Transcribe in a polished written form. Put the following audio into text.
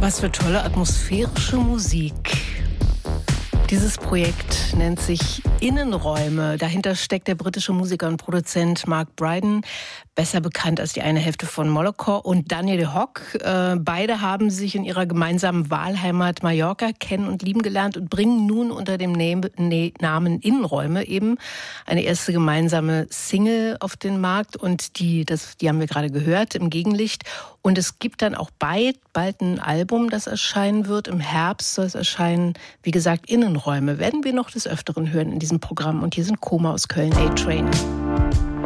Was für tolle atmosphärische Musik. Dieses Projekt nennt sich Innenräume. Dahinter steckt der britische Musiker und Produzent Mark Brydon, besser bekannt als die eine Hälfte von Molotov, und Daniel de Hock. Beide haben sich in ihrer gemeinsamen Wahlheimat Mallorca kennen und lieben gelernt und bringen nun unter dem Namen Innenräume eben eine erste gemeinsame Single auf den Markt. Und die haben wir gerade gehört, im Gegenlicht. Und es gibt dann auch bald ein Album, das erscheinen wird. Im Herbst soll es erscheinen. Wie gesagt, Innenräume werden wir noch des Öfteren hören in diesem Programm. Und hier sind Koma aus Köln, A-Train.